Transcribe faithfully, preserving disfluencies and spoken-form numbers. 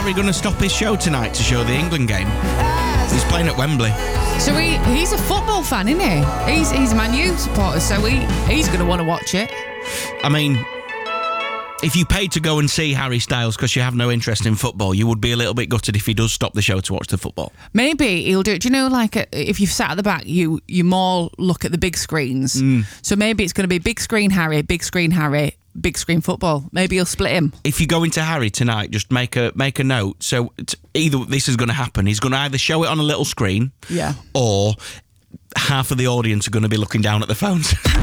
Harry going to stop his show tonight to show the England game? He's playing at Wembley. So he he's a football fan, isn't he? He's he's Man U supporter, so he he's going to want to watch it. I mean, if you paid to go and see Harry Styles because you have no interest in football, you would be a little bit gutted if he does stop the show to watch the football. Maybe he'll do it. Do you know, like, uh, if you've sat at the back, you you more look at the big screens. Mm. So maybe it's going to be big screen Harry, big screen Harry, big screen football. Maybe he'll split him. If you go into Harry tonight, just make a make a note. So t- either this is going to happen. He's going to either show it on a little screen, Yeah, or half of the audience are going to be looking down at the phones.